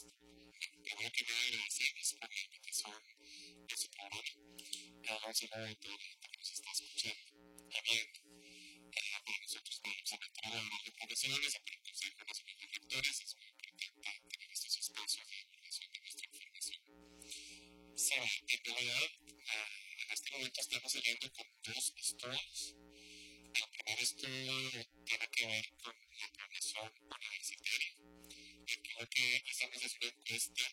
primero que nada agradecemos por la invitación de su programa. Un saludo a toda la gente que nos está escuchando y viendo. Para nosotros podemos aportar a la hora de profesiones, a Consejo Nacional de Rectores, es muy importante tener estos espacios de divulgación de nuestra información. Sí, en realidad, en este momento estamos saliendo con dos estudios. El primer estudio tiene que ver con la población universitaria. Y creo que hacemos es una encuesta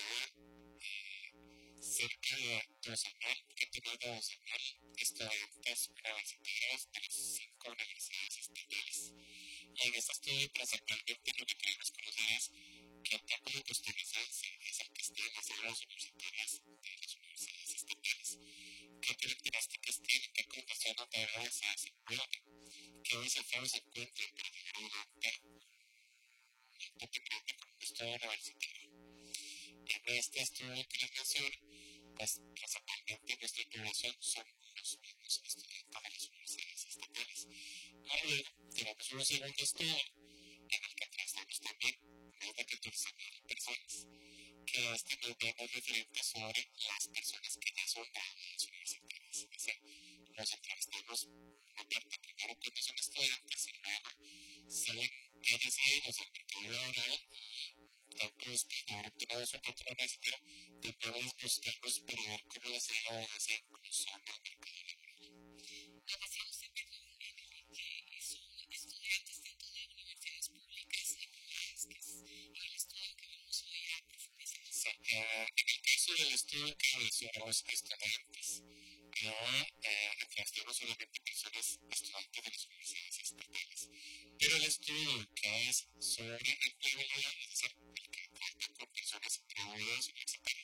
de cerca de 12,000, un poquito más de 12,000 estudiantes universitarios de las 5 universidades estatales. Y en este estudio, principalmente, lo que queremos conocer es qué tipo de costarricense es el que está en las aulas universitarias de las universidades estatales. ¿Qué características tiene? ¿Qué condiciones de verdad se desenvuelven? ¿Qué desafíos se encuentran para llegar adelante un grande con un estudio universitario? En este estudio que les menciono, pues principalmente nuestra población son los mismos estudiantes de las universidades estatales. Y luego tenemos un segundo estudio en el que entrevistamos también más de 14,000 personas, que este nos da más referentes sobre las personas que ya son graduadas universitarias. Es decir, los entrevistamos una parte primero cuando son estudiantes y luego salen ellos y ellos al mercado laboral y después de haber obtenido su título universitario, también les buscamos para ver cómo les ha ido en esa inclusión al mercado laboral. Lo decíamos también en el que son estudiantes tanto de universidades públicas y privadas, que es el estudio que vamos hoy a profundizar. Sí, en el caso del estudio que mencionamos estudiantes, entrevistamos solamente personas estudiantes de las universidades estatales. Pero el estudio que es sobre empleabilidad, es decir, el que trata con personas graduadas universitarias,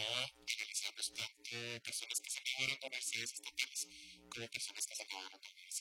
analizamos tanto personas que se graduaron de universidades estatales como personas que se graduaron de universidades